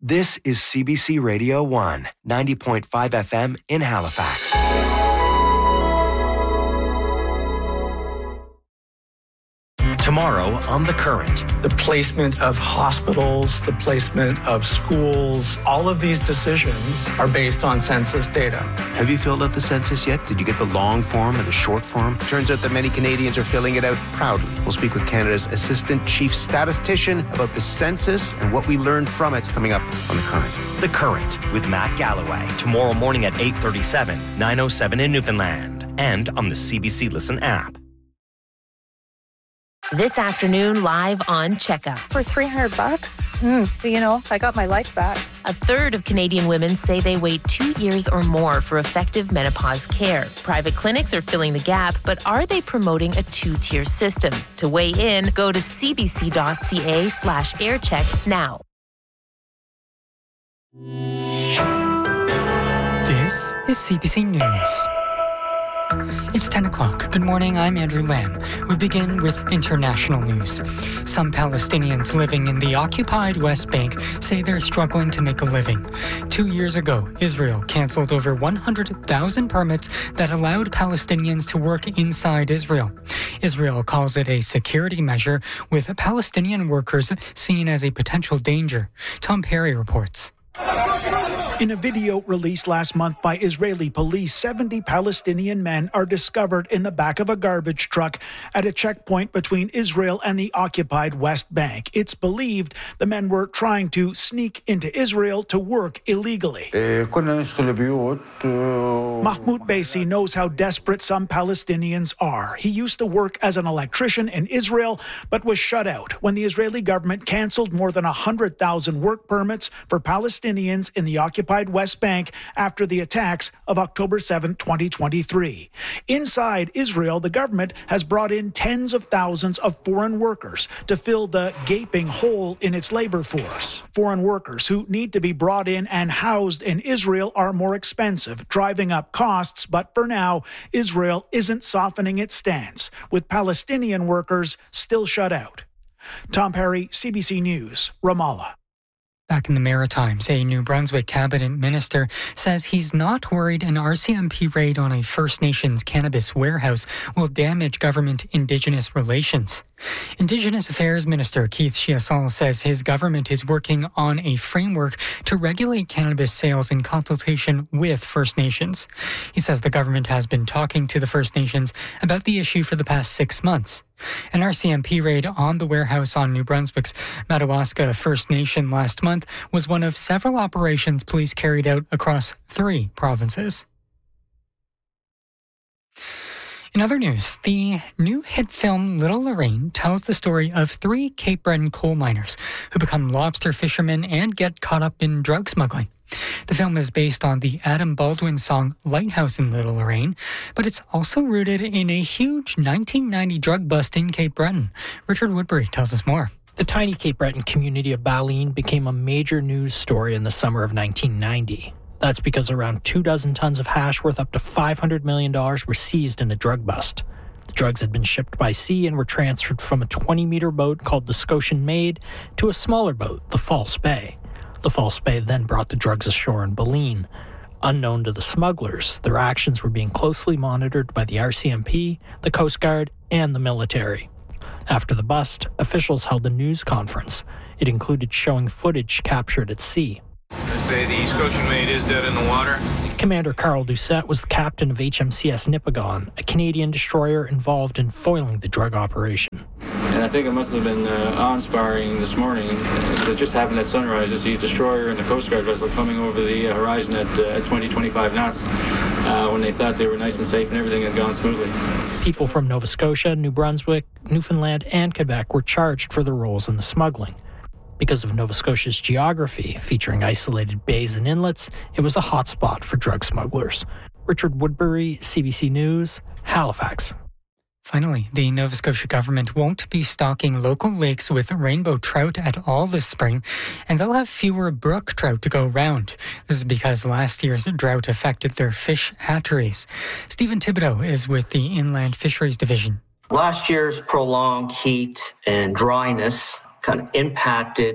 This is CBC Radio 1, 90.5 FM in Halifax. Tomorrow on The Current. The placement of hospitals, the placement of schools, all of these decisions are based on census data. Have you filled out the census yet? Did you get the long form or the short form? Turns out that many Canadians are filling it out proudly. We'll speak with Canada's Assistant Chief Statistician about the census and what we learned from it coming up on The Current. The Current with Matt Galloway. Tomorrow morning at 8:37, 9:07 in Newfoundland. And on the CBC Listen app. This afternoon, live on Checkup. For $300, I got my life back. A third of Canadian women say they wait 2 years or more for effective menopause care. Private clinics are filling the gap, but are they promoting a two-tier system? To weigh in, go to cbc.ca/aircheck now. This is CBC News. It's 10 o'clock. Good morning, I'm Andrew Lamb. We begin with international news. Some Palestinians living in the occupied West Bank say they're struggling to make a living. 2 years ago, Israel canceled over 100,000 permits that allowed Palestinians to work inside Israel. Israel calls it a security measure, with Palestinian workers seen as a potential danger. Tom Perry reports. In a video released last month by Israeli police, 70 Palestinian men are discovered in the back of a garbage truck at a checkpoint between Israel and the occupied West Bank. It's believed the men were trying to sneak into Israel to work illegally. Mahmoud Baisi knows how desperate some Palestinians are. He used to work as an electrician in Israel, but was shut out when the Israeli government canceled more than 100,000 work permits for Palestinians in the occupied West Bank after the attacks of October 7, 2023. Inside Israel, the government has brought in tens of thousands of foreign workers to fill the gaping hole in its labor force. Foreign workers who need to be brought in and housed in Israel are more expensive, driving up costs, but for now, Israel isn't softening its stance, with Palestinian workers still shut out. Tom Perry, CBC News, Ramallah. Back in the Maritimes, a New Brunswick cabinet minister says he's not worried an RCMP raid on a First Nations cannabis warehouse will damage government Indigenous relations. Indigenous Affairs Minister Keith Chiasson says his government is working on a framework to regulate cannabis sales in consultation with First Nations. He says the government has been talking to the First Nations about the issue for the past 6 months. An RCMP raid on the warehouse on New Brunswick's Madawaska First Nation last month was one of several operations police carried out across 3 provinces. In other news, the new hit film Little Lorraine tells the story of 3 Cape Breton coal miners who become lobster fishermen and get caught up in drug smuggling. The film is based on the Adam Baldwin song Lighthouse in Little Lorraine, but it's also rooted in a huge 1990 drug bust in Cape Breton. Richard Woodbury tells us more. The tiny Cape Breton community of Ballyne became a major news story in the summer of 1990. That's because around 24 tons of hash worth up to $500 million were seized in a drug bust. The drugs had been shipped by sea and were transferred from a 20-meter boat called the Scotian Maid to a smaller boat, the False Bay. The False Bay then brought the drugs ashore in Ballyne. Unknown to the smugglers, their actions were being closely monitored by the RCMP, the Coast Guard, and the military. After the bust, officials held a news conference. It included showing footage captured at sea. They say the Scotian Maid is dead in the water. Commander Carl Doucette was the captain of HMCS Nipigon, a Canadian destroyer involved in foiling the drug operation. And I think it must have been awe-inspiring this morning that just happened at sunrise to see a destroyer and the Coast Guard vessel coming over the horizon at 20-25 knots when they thought they were nice and safe and everything had gone smoothly. People from Nova Scotia, New Brunswick, Newfoundland, and Quebec were charged for their roles in the smuggling. Because of Nova Scotia's geography, featuring isolated bays and inlets, it was a hotspot for drug smugglers. Richard Woodbury, CBC News, Halifax. Finally, the Nova Scotia government won't be stocking local lakes with rainbow trout at all this spring, and they'll have fewer brook trout to go round. This is because last year's drought affected their fish hatcheries. Stephen Thibodeau is with the Inland Fisheries Division. Last year's prolonged heat and dryness kind of impacted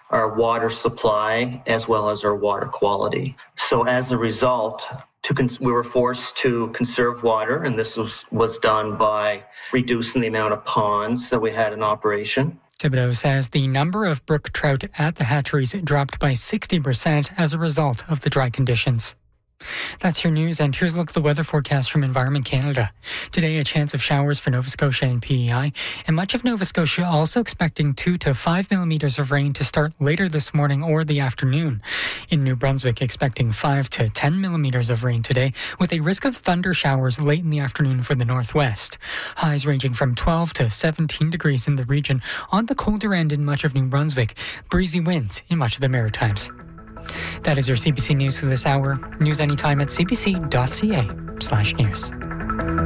our water supply as well as our water quality. So as a result, we were forced to conserve water, and this was done by reducing the amount of ponds that we had in operation. Thibodeau says the number of brook trout at the hatcheries dropped by 60% as a result of the dry conditions. That's your news, and here's a look at the weather forecast from Environment Canada. Today, a chance of showers for Nova Scotia and PEI, and much of Nova Scotia also expecting 2 to 5 millimeters of rain to start later this morning or the afternoon. In New Brunswick, expecting 5 to 10 millimeters of rain today, with a risk of thunder showers late in the afternoon for the northwest. Highs ranging from 12 to 17 degrees in the region, on the colder end in much of New Brunswick, breezy winds in much of the Maritimes. That is your CBC News for this hour. News anytime at cbc.ca/news.